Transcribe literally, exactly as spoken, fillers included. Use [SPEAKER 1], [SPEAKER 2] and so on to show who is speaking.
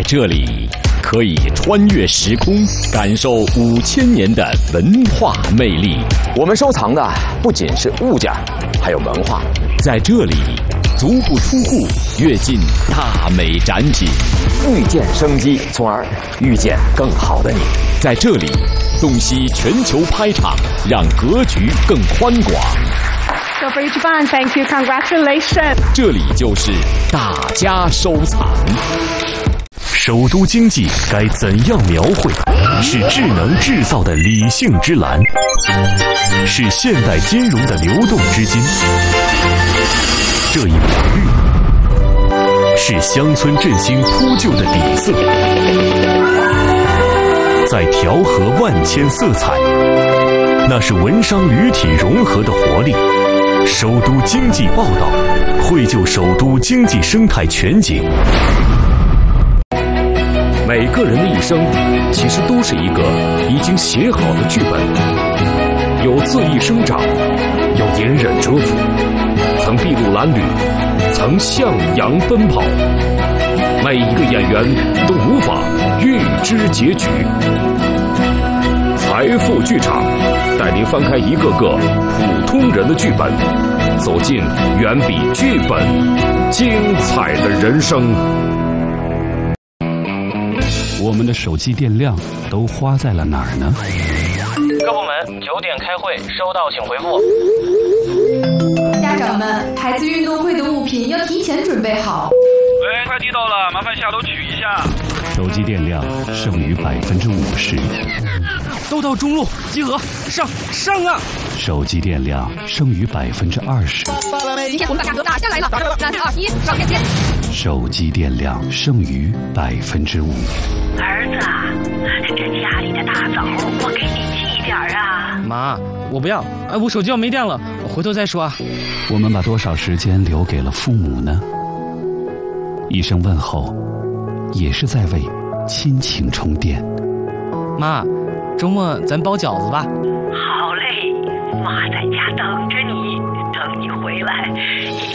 [SPEAKER 1] 这里可以穿越时空，感受五千年的文化魅力。
[SPEAKER 2] 我们收藏的不仅是物件，还有文化。
[SPEAKER 1] 在这里，足不出户，跃进大美展品，
[SPEAKER 2] 遇见生机，从而遇见更好的你。
[SPEAKER 1] 在这里，洞悉全球拍场，让格局更宽广。
[SPEAKER 3] So for Japan, thank you, congratulations.
[SPEAKER 1] 这里就是大家收藏。
[SPEAKER 4] 首都经济该怎样描绘？是智能制造的理性之蓝，是现代金融的流动资金。这一表绿，是乡村振兴铺就的底色，在调和万千色彩，那是文商旅体融合的活力。首都经济报道，绘就首都经济生态全景。
[SPEAKER 5] 每个人的一生，其实都是一个已经写好的剧本，有恣意生长，有隐忍蛰伏，曾筚路蓝缕，曾向阳奔跑。每一个演员都无法预知结局。财富剧场带您翻开一个个普通人的剧本，走进远比剧本精彩的人生。
[SPEAKER 6] 我们的手机电量都花在了哪儿呢？
[SPEAKER 7] 各部门九点开会，收到请回复。
[SPEAKER 8] 家长们，孩子运动会的物品要提前准备好。
[SPEAKER 9] 喂，快递到了，麻烦下楼取一下。
[SPEAKER 6] 手机电量剩余百分之五十。
[SPEAKER 9] 都到中路集合，上上啊！
[SPEAKER 6] 手机电量剩余百分之二十。
[SPEAKER 10] 今天我们把价格打下来了，三二一，上链接。
[SPEAKER 6] 手机电量剩余百分之五。
[SPEAKER 11] 儿子，这家里的大枣我给你寄点啊。
[SPEAKER 12] 妈，我不要，哎，我手机要没电了，我回头再说啊。
[SPEAKER 6] 我们把多少时间留给了父母呢？一声问候，也是在为亲情充电。
[SPEAKER 12] 妈，周末咱包饺子吧。
[SPEAKER 11] 好嘞，妈在家等着你，等你回来。